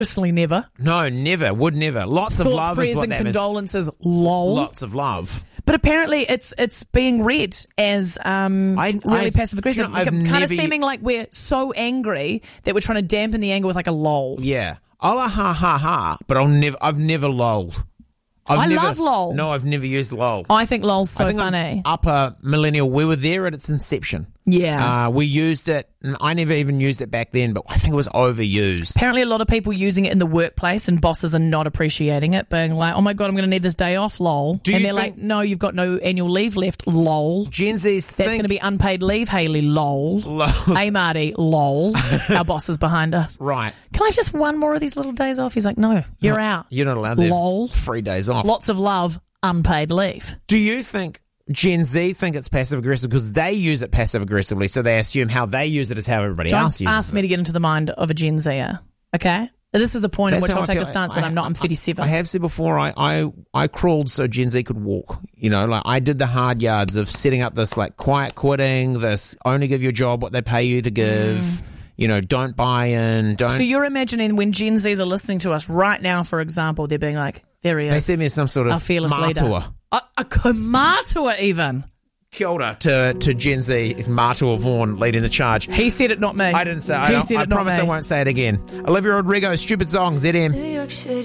Personally, never. No, never. Would never. Lots of Thoughts, love prayers, is what and that is. condolences. Lol. Lots of love. But apparently, it's being read as really passive aggressive, you know, I've kind never- of seeming like we're so angry that we're trying to dampen the anger with like a lol. Yeah. I'll ha ha ha, but I've never lolled. I love lol. No, I've never used lol. I think lol's so I think funny. Upper millennial, we were there at its inception. Yeah. We used it, and I never even used it back then, but I think it was overused. Apparently, a lot of people using it in the workplace, and bosses are not appreciating it, being like, "Oh my god, I'm going to need this day off, lol." Do you and they're think- like, "No, you've got no annual leave left, lol." Gen Z's That's think... going to be unpaid leave, Hayley, lol. Lols. Hey, Marty, lol. Our boss is behind us. Right. Can I have just one more of these little days off? He's like, "No, you're out." You're not allowed to have Lol. 3 days off. Lots of love, unpaid leave. Do you think Gen Z think it's passive-aggressive because they use it passive-aggressively, so they assume how they use it is how everybody Don't else uses ask it? me to get into the mind of a Gen Zer, okay? This is a point in That's which how I'll I take feel. a stance that I'm 37. I have said before, I crawled so Gen Z could walk. You know, like I did the hard yards of setting up this like quiet quitting, this only give your job what they pay you to give. You know, don't buy in, don't. So you're imagining when Gen Zs are listening to us right now, for example, they're being like, there he is. They send me some sort our of fearless leader. martua. A matua even. Kia ora to Gen Z, if Martua Vaughan leading the charge. He said it, not me. I didn't say He I said it, not promise me. I won't say it again. Olivia Rodrigo, Stupid Song, ZM. New York City.